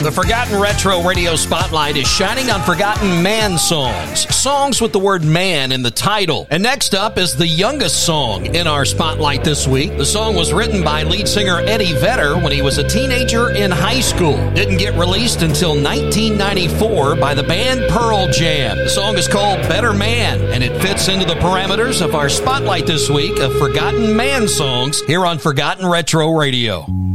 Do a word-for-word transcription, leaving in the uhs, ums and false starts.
The Forgotten Retro Radio Spotlight is shining on forgotten man songs. Songs with the word man in the title. And next up is the youngest song in our spotlight this week. The song was written by lead singer Eddie Vedder when he was a teenager in high school. Didn't get released until nineteen ninety-four by the band Pearl Jam. The song is called Better Man, and it fits into the parameters of our spotlight this week of forgotten man songs here on Forgotten Retro Radio.